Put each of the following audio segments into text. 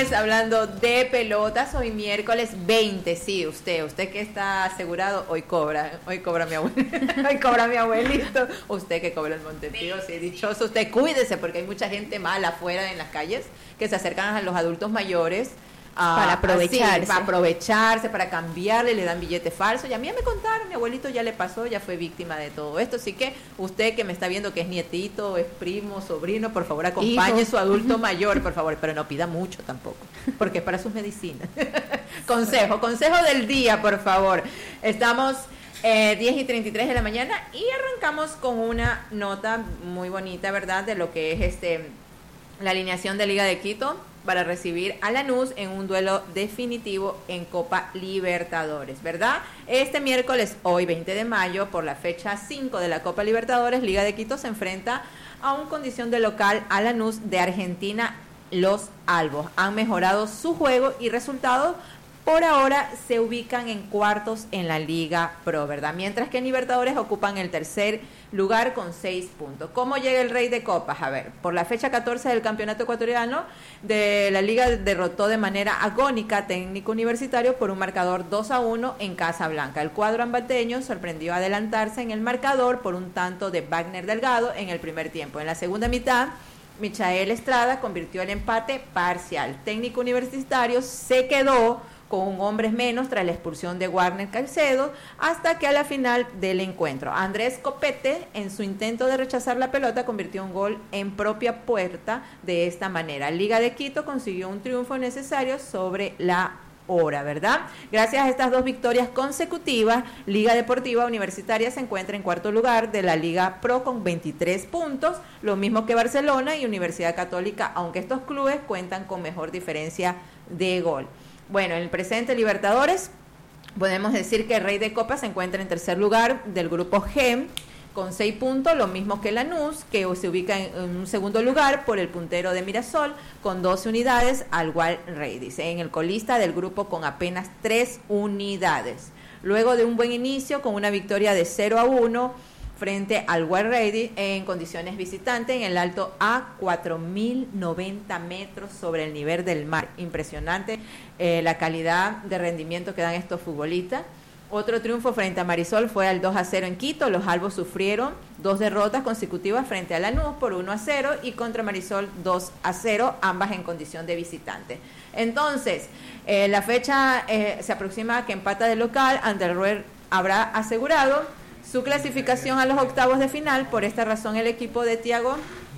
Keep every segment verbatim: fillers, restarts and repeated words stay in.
lunes hablando de pelotas, hoy miércoles veinte, sí, usted, usted que está asegurado, hoy cobra, hoy cobra mi abuelo, hoy cobra mi abuelito, usted que cobra el Montepío, sí, dichoso, usted cuídese porque hay mucha gente mala afuera en las calles que se acercan a los adultos mayores. Uh, para aprovecharse. Así, para aprovecharse, para cambiarle, le dan billete falso. Y a mí ya me contaron, mi abuelito ya le pasó, ya fue víctima de todo esto. Así que usted que me está viendo que es nietito, es primo, sobrino, por favor acompañe a su adulto mayor, por favor, pero no pida mucho tampoco, porque es para sus medicinas. Consejo, consejo del día, por favor. Estamos eh, diez y treinta y tres de la mañana y arrancamos con una nota muy bonita, ¿verdad? De lo que es este la alineación de Liga de Quito para recibir a Lanús en un duelo definitivo en Copa Libertadores, ¿verdad? Este miércoles, hoy veinte de mayo, por la fecha cinco de la Copa Libertadores, Liga de Quito se enfrenta a un condición de local a Lanús de Argentina. Los albos han mejorado su juego y resultados. Por ahora se ubican en cuartos en la Liga Pro, ¿verdad? Mientras que en Libertadores ocupan el tercer lugar con seis puntos. ¿Cómo llega el Rey de Copas? A ver, por la fecha catorce del Campeonato Ecuatoriano de la Liga derrotó de manera agónica a Técnico Universitario por un marcador dos a uno en Casablanca. El cuadro ambateño sorprendió a adelantarse en el marcador por un tanto de Wagner Delgado en el primer tiempo. En la segunda mitad, Michael Estrada convirtió el empate parcial. Técnico Universitario se quedó con un hombre menos tras la expulsión de Warner Caicedo, hasta que a la final del encuentro, Andrés Copete, en su intento de rechazar la pelota, convirtió un gol en propia puerta. De esta manera, Liga de Quito consiguió un triunfo necesario sobre la hora, ¿verdad? Gracias a estas dos victorias consecutivas, Liga Deportiva Universitaria se encuentra en cuarto lugar de la Liga Pro con veintitrés puntos, lo mismo que Barcelona y Universidad Católica, aunque estos clubes cuentan con mejor diferencia de gol. Bueno, en el presente Libertadores podemos decir que el Rey de Copas se encuentra en tercer lugar del grupo G con seis puntos, lo mismo que Lanús, que se ubica en, en un segundo lugar por el puntero de Mirasol con doce unidades, al igual Rey, dice, en el colista del grupo con apenas tres unidades. Luego de un buen inicio con una victoria de cero a uno frente al Wild Ready en condiciones visitantes en el alto a cuatro mil noventa metros sobre el nivel del mar. Impresionante eh, la calidad de rendimiento que dan estos futbolistas. Otro triunfo frente a Marisol fue al dos a cero en Quito. Los albos sufrieron dos derrotas consecutivas frente a Lanús por uno a cero y contra Marisol dos a cero, ambas en condición de visitante. Entonces, eh, la fecha eh, se aproxima que empata de local, ante el Ruer habrá asegurado su clasificación a los octavos de final. Por esta razón, el equipo de Thiago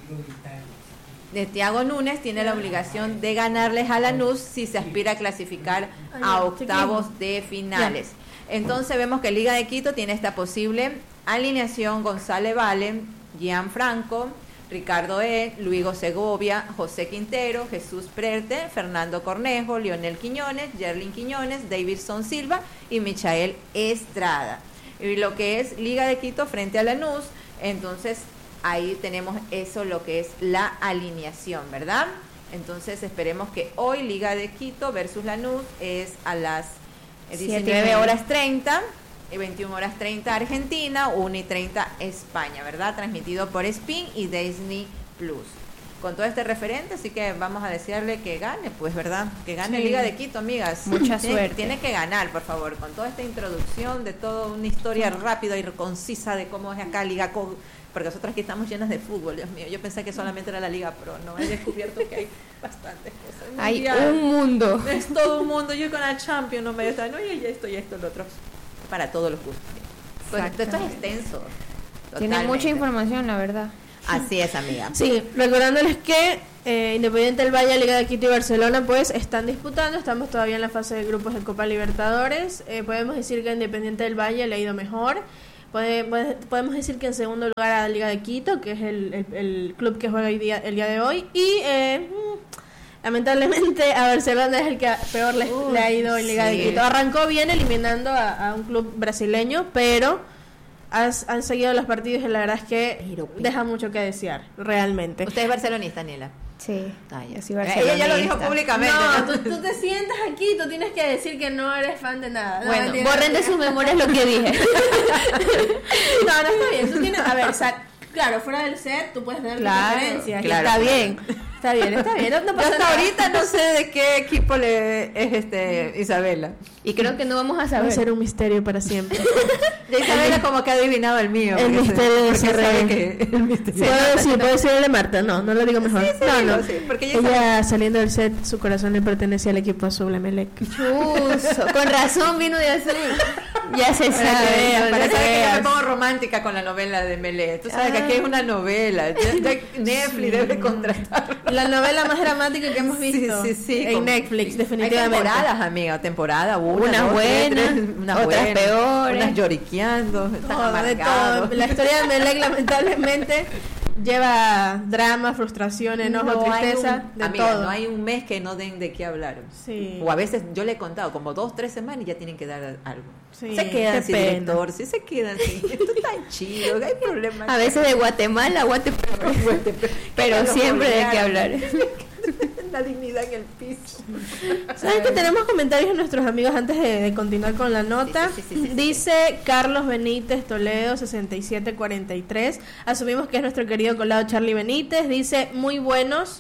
de Thiago Núñez tiene la obligación de ganarles a Lanús si se aspira a clasificar a octavos de finales. Entonces vemos que Liga de Quito tiene esta posible alineación: González Vale, Gianfranco, Ricardo E., Luigo Segovia, José Quintero, Jesús Prerte, Fernando Cornejo, Lionel Quiñones, Yerlin Quiñones, Davidson Silva y Michael Estrada. Y lo que es Liga de Quito frente a Lanús, entonces ahí tenemos eso, lo que es la alineación, ¿verdad? Entonces esperemos que hoy Liga de Quito versus Lanús es a las diecinueve horas treinta, veintiuna horas treinta Argentina, una y treinta España, ¿verdad? Transmitido por Spin y Disney Plus. Con todo este referente, así que vamos a desearle que gane, pues, ¿verdad? Que gane sí. Liga de Quito, amigas. Mucha tiene, suerte. Tiene que ganar, por favor, con toda esta introducción de toda una historia rápida y concisa de cómo es acá Liga Co, porque nosotros aquí estamos llenas de fútbol, Dios mío. Yo pensé que solamente era la Liga Pro, ¿no? He descubierto que hay bastantes cosas. Hay Mundial, un mundo. Es todo un mundo. Yo con la Champions no me está, no, y esto y esto, lo otro. Para todos los gustos. Pues, esto es extenso. Tiene Totalmente. mucha información, la verdad. Así es, amiga. Sí, recordándoles que eh, Independiente del Valle, Liga de Quito y Barcelona pues están disputando, estamos todavía en la fase de grupos de Copa Libertadores. Eh, podemos decir que Independiente del Valle le ha ido mejor. Puede, puede, podemos decir que en segundo lugar a Liga de Quito, que es el, el, el club que juega hoy día, el día de hoy. Y eh, lamentablemente a Barcelona es el que peor le, Uy, le ha ido en Liga sí. de Quito. Arrancó bien eliminando a, a un club brasileño, pero Has, han seguido los partidos y la verdad es que deja mucho que desear, realmente. ¿Usted es barcelonista, Aniela? Sí, Ay, yo soy barcelonista. Ella ya lo dijo públicamente. No, tú, tú te sientas aquí y tú tienes que decir que no eres fan de nada. No, bueno, no borren de sus memorias lo que dije. No, no está bien. Tú tienes, a ver, sal, claro, fuera del set tú puedes tener claro, preferencias. Claro, está bien. Está bien, está bien. No, no Yo pasa hasta nada. ahorita no sé de qué equipo le es este Isabela. Y creo que no vamos a Va a saber. ser un misterio para siempre. Ya Isabela como que ha adivinado el mío. El porque misterio de porque C R E. sabe que el misterio. ¿Puedo decir, ¿puedo decir el de Marta? No, no lo digo mejor. Sí, sí, no, digo, no. sí, porque ella Ella saliendo del set, su corazón le pertenece al equipo azul, Emelec. Chuzo, con razón vino de azul. Ya se Para que sabe. veas, no para lo que veas que yo me creas. pongo romántica con la novela de Melé. Tú sabes que Ah. aquí es una novela. Ya- ya Netflix debe contratar. La novela más dramática que hemos visto Sí, sí, sí, en con- Netflix, Hay definitivamente. temporadas, amiga, temporada una, Unas dos, tres, buenas, tres, unas otras buenas, peores. unas lloriqueando, están Todo, de amargados. todo. La historia de Melec lamentablemente lleva drama, frustración, enojo, No hay tristeza, un- de amiga, todo. no hay un mes que no den de qué hablar. Sí. O a veces yo le he contado como dos, tres semanas y ya tienen que dar algo. Sí, se quedan qué sin pena. director, sí se quedan sin. Esto es tan chido, hay problemas. A veces de Guatemala a Guatemala. Pero siempre de qué hablar. La dignidad en el piso. ¿Sabes que tenemos comentarios de nuestros amigos antes de, de continuar con la nota? Sí, sí, sí, sí, sí, Dice Carlos Benítez Toledo sesenta y siete cuarenta y tres. Asumimos que es nuestro querido colado Charlie Benítez. Dice muy buenos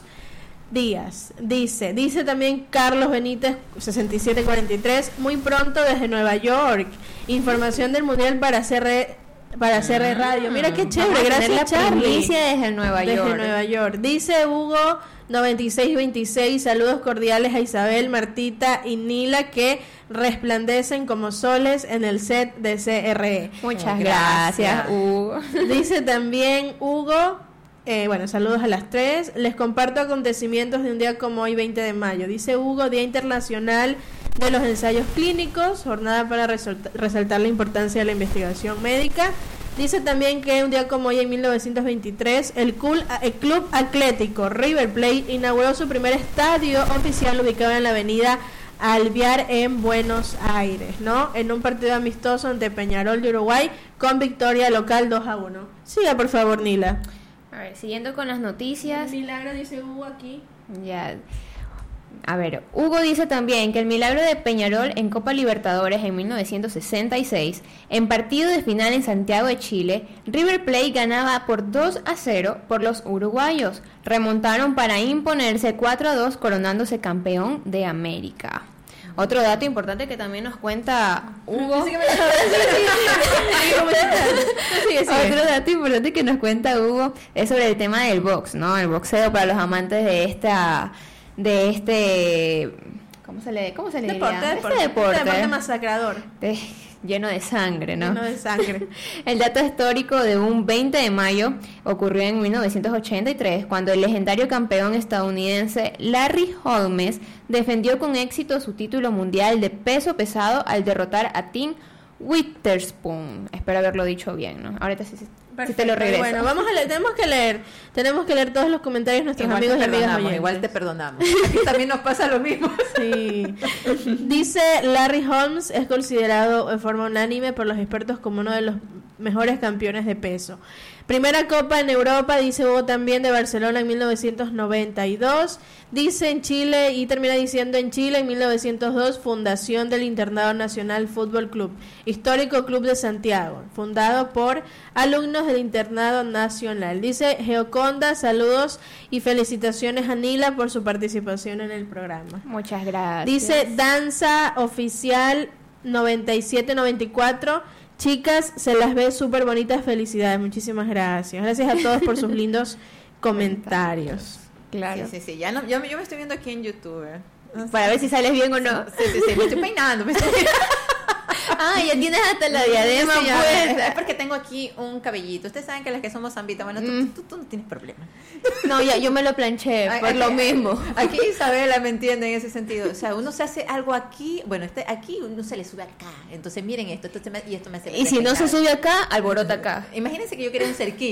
días. Dice, dice también Carlos Benítez sesenta y siete cuarenta y tres. Muy pronto desde Nueva York. Información del mundial para C R para C R Radio. Mira qué chévere, Vamos a tener gracias la Charlie. primicia desde Nueva Desde York. Nueva York. Dice Hugo noventa y seis veintiséis, saludos cordiales a Isabel, Martita y Nila que resplandecen como soles en el set de C R E. Muchas Gracias. gracias, Hugo. Dice también Hugo, eh, bueno, saludos a las tres. Les comparto acontecimientos de un día como hoy, veinte de mayo. Dice Hugo, Día Internacional de los Ensayos Clínicos, jornada para resalta- resaltar la importancia de la investigación médica. Dice también que un día como hoy, en mil novecientos veintitrés, el, cool, el Club Atlético River Plate inauguró su primer estadio oficial ubicado en la avenida Alvear en Buenos Aires, ¿no? En un partido amistoso ante Peñarol de Uruguay con victoria local dos a uno. Siga, por favor, Nila. A ver, siguiendo con las noticias. Milagro, dice Hugo aquí. Ya. A ver, Hugo dice también que el milagro de Peñarol en Copa Libertadores en mil novecientos sesenta y seis, en partido de final en Santiago de Chile, River Plate ganaba por dos a cero por los uruguayos. Remontaron para imponerse cuatro a dos, coronándose campeón de América. Otro dato importante que también nos cuenta Hugo. Otro dato importante que nos cuenta Hugo es sobre el tema del box, ¿no? El boxeo para los amantes de esta, de este, ¿cómo se le, cómo se le Deporte, diría? deporte, Este deporte, deporte masacrador. de- lleno de sangre, ¿no? Lleno de sangre. El dato histórico de un veinte de mayo ocurrió en mil novecientos ochenta y tres, cuando el legendario campeón estadounidense Larry Holmes defendió con éxito su título mundial de peso pesado al derrotar a Tim Witherspoon. Espero haberlo dicho bien, ¿no? Ahorita sí, sí, sí te lo regreso. Bueno, vamos a leer, tenemos que leer, tenemos que leer todos los comentarios de nuestros Igual amigos te y amigas perdonamos, oyentes. igual te perdonamos. Aquí también nos pasa lo mismo. Sí. Dice Larry Holmes es considerado de forma unánime por los expertos como uno de los mejores campeones de peso. Primera Copa en Europa, dice Hugo también, de Barcelona en mil novecientos noventa y dos. Dice en Chile y termina diciendo en Chile en mil novecientos dos, fundación del Internado Nacional Fútbol Club, histórico club de Santiago, fundado por alumnos del Internado Nacional. Dice Geoconda, saludos y felicitaciones a Nila por su participación en el programa. Muchas gracias. Dice Danza Oficial noventa y siete noventa y cuatro. Chicas, se las ve súper bonitas, felicidades, muchísimas gracias. Gracias a todos por sus lindos comentarios. Claro. Sí, sí, sí. Ya no, yo, yo me estoy viendo aquí en YouTube. ¿eh? Para ver si sales bien o no. Sí, sí, sí. Me estoy peinando. Me estoy... Ah, ya tienes hasta la diadema Sí, ya, puesta. es porque tengo aquí un cabellito. Ustedes saben que las que somos zambitas, bueno, tú, Mm. tú, tú no tienes problema. No, ya, yo me lo planché, Ay, por aquí- lo mismo. Aquí Isabela me entiende en ese sentido. O sea, uno se hace algo aquí, bueno, este, aquí uno se le sube acá. Entonces, miren esto, esto se me- y esto me hace. Y si no se sube acá, alborota acá. Imagínense que yo quería un cerquillo.